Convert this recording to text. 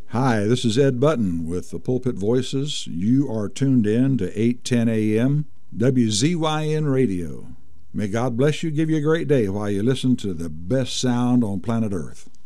Hi, this is Ed Button with the Pulpit Voices. You are tuned in to 8:10 a.m. WZYN Radio. May God bless you, give you a great day while you listen to the best sound on planet Earth.